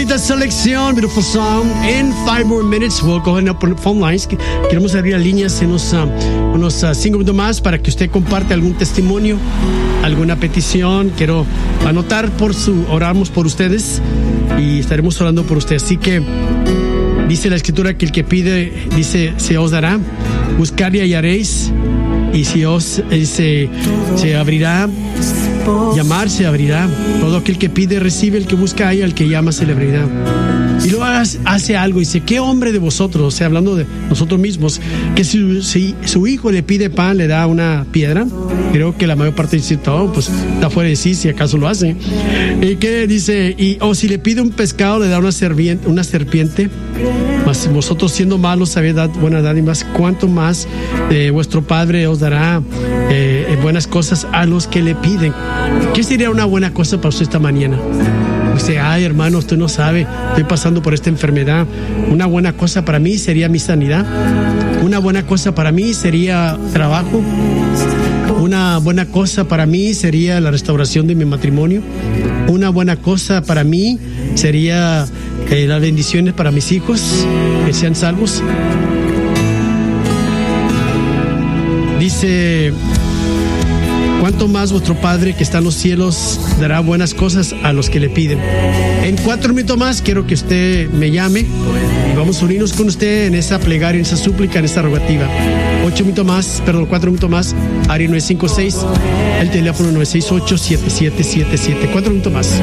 Bonita selección, beautiful song. In 5 more minutes, we'll go ahead and open up phone lines. Queremos abrir las líneas en unos 5 minutos más para que usted comparte algún testimonio, alguna petición. Quiero anotar oramos por ustedes y estaremos orando por ustedes. Así que dice la Escritura que el que pide, dice, se os dará. Buscar y hallaréis. Y si os se abrirá, llamar se abrirá. Todo aquel que pide recibe, el que busca halla, el que llama se le abrirá. Y luego hace algo y dice, ¿qué hombre de vosotros, o sea, hablando de nosotros mismos, que si su hijo le pide pan, le da una piedra? Creo que la mayor parte dice, pues está fuera de sí, si acaso lo hace. ¿Y qué dice? O si le pide un pescado, le da una serpiente. Mas vosotros, siendo malos, sabéis dar buenas dádivas, cuánto más vuestro Padre os dará buenas cosas a los que le piden. ¿Qué sería una buena cosa para usted esta mañana? Usted, ay hermano, usted no sabe, estoy pasando por esta enfermedad. Una buena cosa para mí sería mi sanidad. Una buena cosa para mí sería trabajo. Una buena cosa para mí sería la restauración de mi matrimonio. Una buena cosa para mí sería las bendiciones para mis hijos, que sean salvos. Dice, ¿cuánto más vuestro Padre que está en los cielos dará buenas cosas a los que le piden? En 4 minutos más quiero que usted me llame y vamos a unirnos con usted en esa plegaria, en esa súplica, en esa rogativa. 4 minutos más, área 956, el teléfono 968-7777. 4 minutos más.